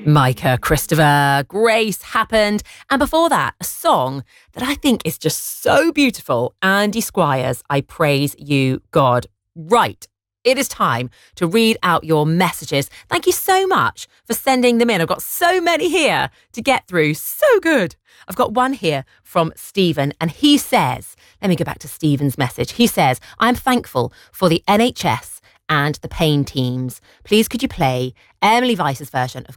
Micah, Christopher, Grace Happened. And before that, a song that I think is just so beautiful. Andy Squires, I Praise You, God. Right. It is time to read out your messages. Thank you so much for sending them in. I've got so many here to get through. So good. I've got one here from Stephen, and he says, let me go back to Stephen's message. He says, I'm thankful for the NHS and the pain teams. Please could you play Emily Weiss's version of